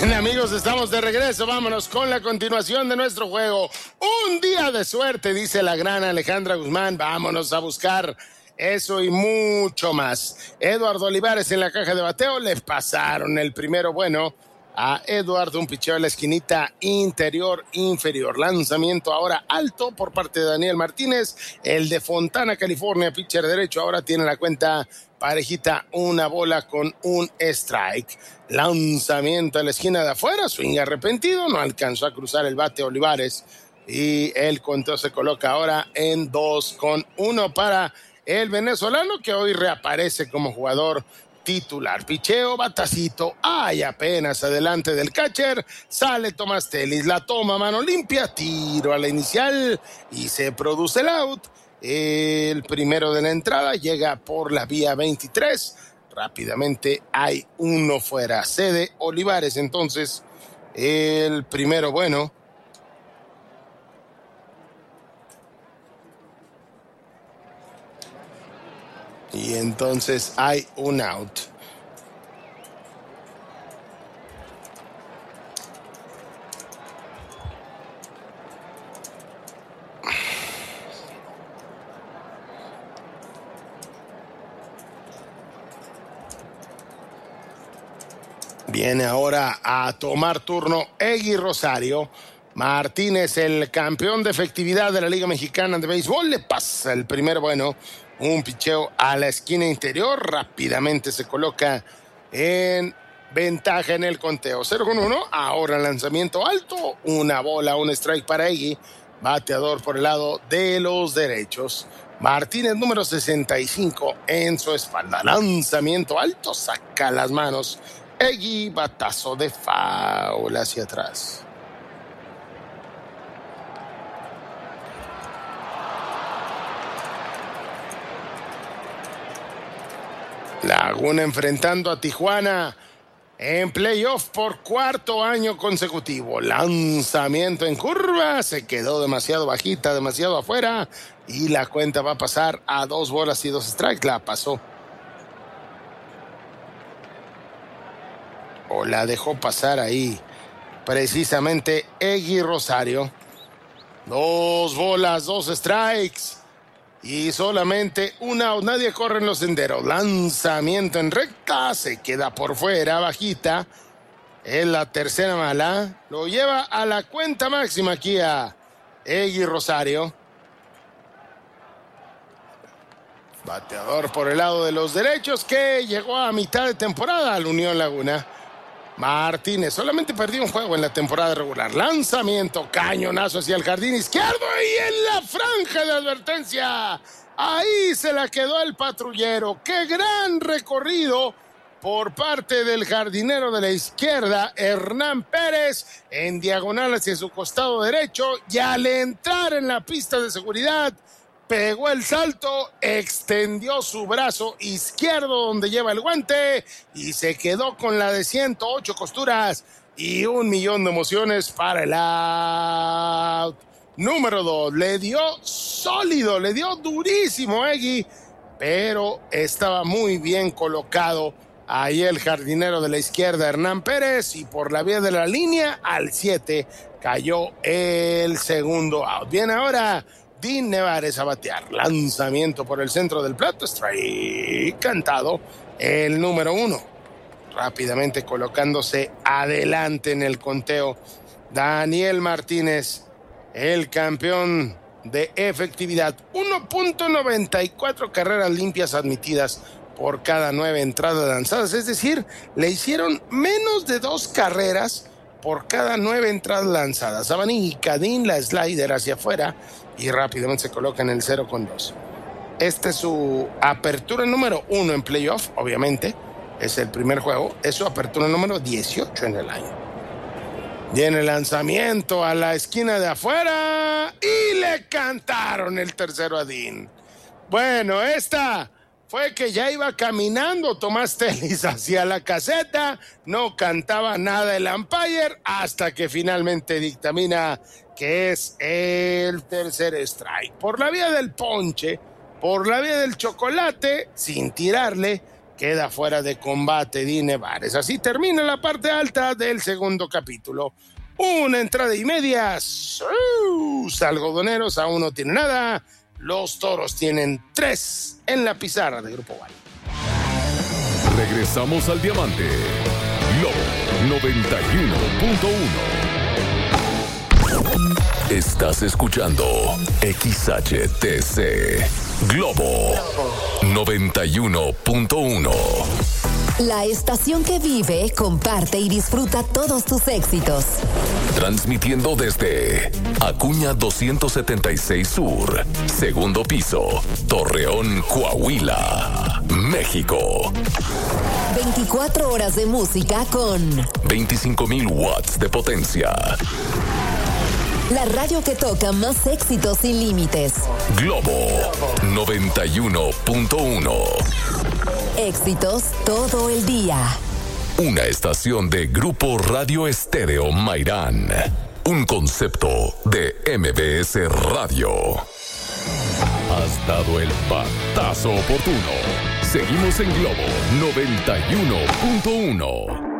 Bien, amigos, estamos de regreso. Vámonos con la continuación de nuestro juego. Un día de suerte, dice la gran Alejandra Guzmán. Vámonos a buscar eso y mucho más. Eduardo Olivares en la caja de bateo. Le pasaron el primero bueno a Eduardo, un picheo a la esquinita inferior. Lanzamiento ahora alto por parte de Daniel Martínez. El de Fontana, California, pitcher derecho. Ahora tiene la cuenta parejita, una bola con un strike. Lanzamiento a la esquina de afuera, swing arrepentido, no alcanzó a cruzar el bate Olivares y el conteo se coloca ahora en 2-1 para el venezolano, que hoy reaparece como jugador titular. Picheo, batacito, hay apenas adelante del catcher, sale Tomás Telis, la toma mano limpia, tiro a la inicial y se produce el out. El primero de la entrada llega por la vía 23. Rápidamente hay uno fuera. Cede Olivares entonces el primero bueno. Y entonces hay un out. Viene ahora a tomar turno Egui Rosario. Martínez, el campeón de efectividad de la Liga Mexicana de Béisbol, le pasa el primero bueno. Un picheo a la esquina interior. Rápidamente se coloca en ventaja en el conteo. 0-1. Ahora lanzamiento alto. Una bola, un strike para Egui. Bateador por el lado de los derechos. Martínez, número 65 en su espalda. Lanzamiento alto. Saca las manos. Egui, batazo de foul hacia atrás. Laguna enfrentando a Tijuana en playoff por cuarto año consecutivo. Lanzamiento en curva, se quedó demasiado bajita, demasiado afuera y la cuenta va a pasar a 2 bolas y 2 strikes. La pasó. O la dejó pasar ahí precisamente Egui Rosario. 2 bolas, 2 strikes y solamente un out. Nadie corre en los senderos. Lanzamiento en recta, se queda por fuera, bajita. Es la tercera mala. Lo lleva a la cuenta máxima aquí a Egui Rosario. Bateador por el lado de los derechos que llegó a mitad de temporada al Unión Laguna. Martínez solamente perdió un juego en la temporada regular. Lanzamiento, cañonazo hacia el jardín izquierdo y en la franja de advertencia. Ahí se la quedó el patrullero. ¡Qué gran recorrido por parte del jardinero de la izquierda, Hernán Pérez, en diagonal hacia su costado derecho! Y al entrar en la pista de seguridad, pegó el salto, extendió su brazo izquierdo donde lleva el guante y se quedó con la de 108 costuras y 1,000,000 de emociones para el out. Número 2, le dio sólido, le dio durísimo Egui, pero estaba muy bien colocado ahí el jardinero de la izquierda, Hernán Pérez, y por la vía de la línea al 7 cayó el segundo out. Viene ahora Dean Nevares a batear. Lanzamiento por el centro del plato, strike cantado, el número 1. Rápidamente colocándose adelante en el conteo, Daniel Martínez, el campeón de efectividad. 1.94 carreras limpias admitidas por cada 9 entradas lanzadas. Es decir, le hicieron menos de 2 carreras por cada 9 entradas lanzadas. Abanica Dean la slider hacia afuera y rápidamente se coloca en el 0-2. Esta es su apertura número 1 en playoff, obviamente. Es el primer juego. Es su apertura número 18 en el año. Viene el lanzamiento a la esquina de afuera y le cantaron el tercero a Dean. Bueno, esta fue que ya iba caminando Tomás Telis hacia la caseta. No cantaba nada el umpire hasta que finalmente dictamina que es el tercer strike. Por la vía del ponche, por la vía del chocolate, sin tirarle, queda fuera de combate de Nevares. Así termina la parte alta del segundo capítulo. Una entrada y media. ¡Sus! Algodoneros aún no tienen nada. Los Toros tienen 3 en la pizarra de Grupo Vale. Regresamos al Diamante. Globo 91.1. Estás escuchando XHTC Globo 91.1. La estación que vive, comparte y disfruta todos tus éxitos. Transmitiendo desde Acuña 276 Sur, segundo piso, Torreón, Coahuila, México. 24 horas de música con 25,000 watts de potencia. La radio que toca más éxitos sin límites. Globo 91.1. Éxitos todo el día. Una estación de Grupo Radio Estéreo Mairán. Un concepto de MBS Radio. Has dado el batazo oportuno. Seguimos en Globo 91.1.